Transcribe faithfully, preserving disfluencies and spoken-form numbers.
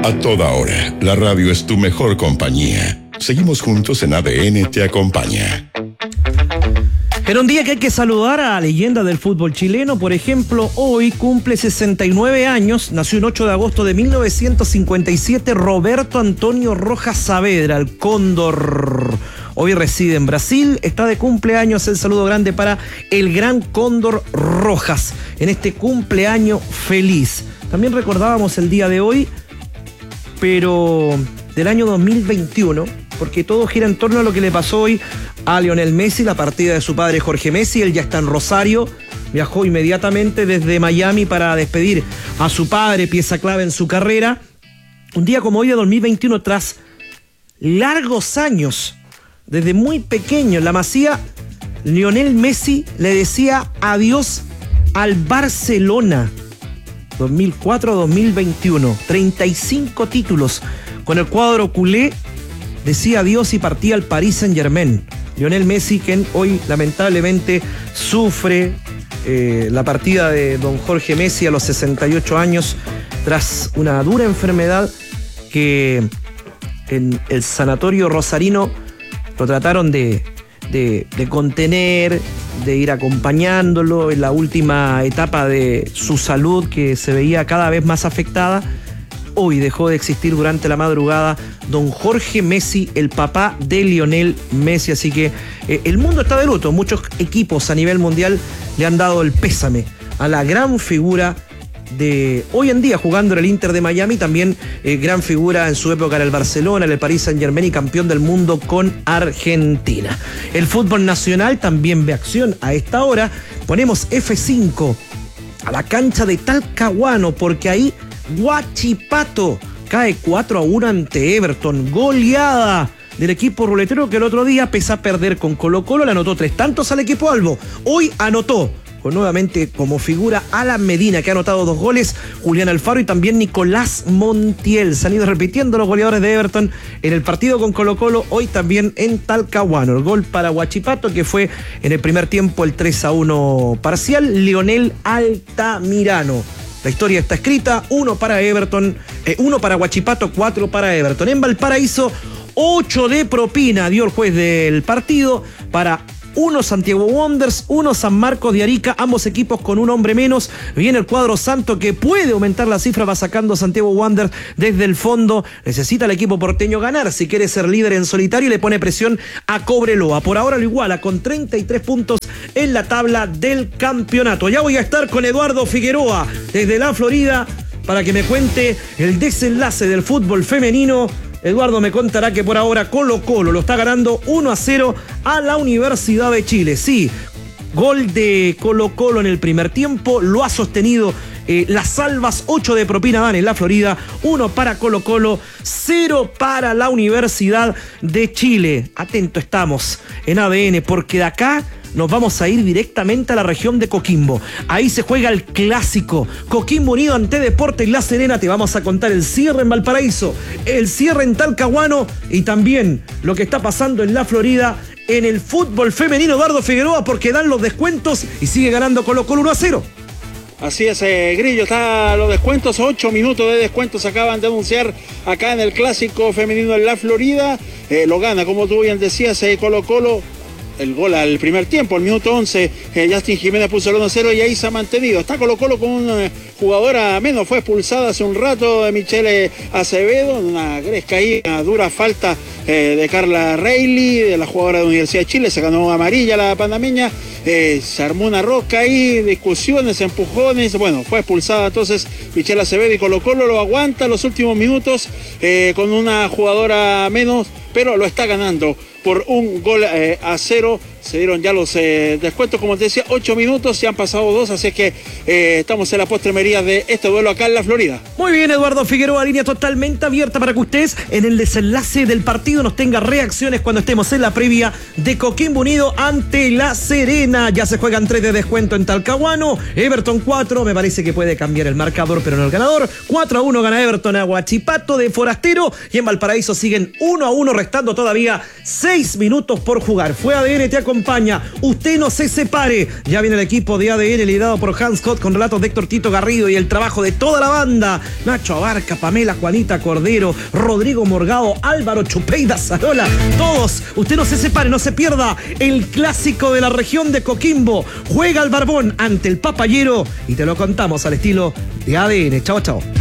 A toda hora, la radio es tu mejor compañía. Seguimos juntos en A D N Te Acompaña. En un día que hay que saludar a la leyenda del fútbol chileno, por ejemplo, hoy cumple sesenta y nueve años, nació el ocho de agosto de mil novecientos cincuenta y siete, Roberto Antonio Rojas Saavedra, el Cóndor. Hoy reside en Brasil, está de cumpleaños, el saludo grande para el gran Cóndor Rojas, en este cumpleaños feliz. También recordábamos el día de hoy, pero del año dos mil veintiuno, porque todo gira en torno a lo que le pasó hoy a Lionel Messi, la partida de su padre Jorge Messi. Él ya está en Rosario, viajó inmediatamente desde Miami para despedir a su padre, pieza clave en su carrera. Un día como hoy de dos mil veintiuno, tras largos años, desde muy pequeño en la Masía, Lionel Messi le decía adiós al Barcelona. dos mil cuatro a dos mil veintiuno, treinta y cinco títulos con el cuadro culé, decía adiós y partía al Paris Saint-Germain. Lionel Messi, quien hoy lamentablemente sufre eh, la partida de don Jorge Messi a los sesenta y ocho años tras una dura enfermedad que en el sanatorio rosarino lo trataron de, de, de contener, de ir acompañándolo en la última etapa de su salud, que se veía cada vez más afectada. Hoy dejó de existir durante la madrugada don Jorge Messi, el papá de Lionel Messi. Así que eh, el mundo está de luto. Muchos equipos a nivel mundial le han dado el pésame a la gran figura de hoy en día jugando en el Inter de Miami, también eh, gran figura en su época en el Barcelona, en el Paris Saint-Germain y campeón del mundo con Argentina. El fútbol nacional también ve acción a esta hora. Ponemos F cinco a la cancha de Talcahuano, porque ahí Huachipato cae cuatro a uno ante Everton. Goleada del equipo ruletero, que el otro día, pese a perder con Colo Colo, le anotó tres tantos al equipo albo. Hoy anotó con nuevamente como figura Alan Medina, que ha anotado dos goles, Julián Alfaro y también Nicolás Montiel. Se han ido repitiendo los goleadores de Everton en el partido con Colo Colo, hoy también en Talcahuano. El gol para Huachipato, que fue en el primer tiempo el tres a uno parcial, Lionel Altamirano. La historia está escrita, uno para Everton, eh, uno para Huachipato, cuatro para Everton. En Valparaíso, ocho de propina dio el juez del partido para uno Santiago Wanderers, uno San Marcos de Arica, ambos equipos con un hombre menos. Viene el cuadro santo, que puede aumentar la cifra, va sacando Santiago Wanderers desde el fondo. Necesita el equipo porteño ganar si quiere ser líder en solitario, y le pone presión a Cobreloa. Por ahora lo iguala con treinta y tres puntos en la tabla del campeonato. Ya voy a estar con Eduardo Figueroa desde la Florida para que me cuente el desenlace del fútbol femenino. Eduardo me contará que por ahora Colo Colo lo está ganando uno a cero a la Universidad de Chile. Sí, gol de Colo Colo en el primer tiempo, lo ha sostenido eh, las Salvas. Ocho de propina dan en la Florida, uno para Colo Colo, cero para la Universidad de Chile. Atento estamos en A D N, porque de acá nos vamos a ir directamente a la región de Coquimbo. Ahí se juega el clásico Coquimbo Unido ante Deportes La Serena. Te vamos a contar el cierre en Valparaíso, el cierre en Talcahuano y también lo que está pasando en la Florida en el fútbol femenino. Eduardo Figueroa, porque dan los descuentos y sigue ganando Colo Colo uno a cero. Así es, eh, Grillo, está los descuentos, ocho minutos de descuentos se acaban de anunciar acá en el clásico femenino en la Florida. Eh, lo gana, como tú bien decías, eh, Colo Colo. El gol al primer tiempo, al minuto once, eh, Justin Jiménez puso el uno a cero y ahí se ha mantenido. Está Colo Colo con una jugadora menos, fue expulsada hace un rato de Michelle Acevedo, una gresca ahí, una dura falta eh, de Carla Reilly, de la jugadora de la Universidad de Chile, se ganó amarilla la panameña, eh, se armó una rosca ahí, discusiones, empujones, bueno, fue expulsada entonces Michelle Acevedo, y Colo Colo lo aguanta los últimos minutos eh, con una jugadora menos, pero lo está ganando por un gol eh, a cero. Se dieron ya los eh, descuentos, como te decía, ocho minutos, ya han pasado dos, así que eh, estamos en la postremería de este duelo acá en la Florida. Muy bien, Eduardo Figueroa, línea totalmente abierta para que ustedes en el desenlace del partido nos tenga reacciones cuando estemos en la previa de Coquimbo Unido ante La Serena. Ya se juegan tres de descuento en Talcahuano, Everton cuatro, me parece que puede cambiar el marcador, pero no el ganador. cuatro a uno gana Everton a Huachipato de forastero, y en Valparaíso siguen uno a uno, restando todavía seis minutos por jugar. Fue A D N Te Acompaña acompaña. Usted no se separe. Ya viene el equipo de A D N liderado por Hans Scott con relatos de Héctor Tito Garrido y el trabajo de toda la banda. Nacho Abarca, Pamela, Juanita Cordero, Rodrigo Morgado, Álvaro Chupeida Zarola. Todos, usted no se separe, no se pierda el clásico de la región de Coquimbo. Juega el Barbón ante el Papayero y te lo contamos al estilo de A D N. Chao, chao.